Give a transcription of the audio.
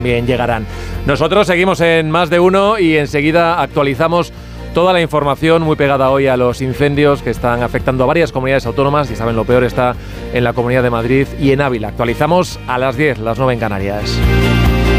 Bien, llegarán. Nosotros seguimos en Más de Uno y enseguida actualizamos toda la información muy pegada hoy a los incendios que están afectando a varias comunidades autónomas y saben, lo peor está en la Comunidad de Madrid y en Ávila. Actualizamos a las 10, las 9 en Canarias.